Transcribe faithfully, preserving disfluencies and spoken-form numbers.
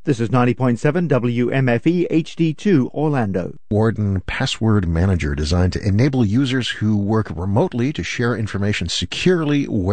This is ninety point seven W M F E H D two Orlando. Warden Password Manager, designed to enable users who work remotely to share information securely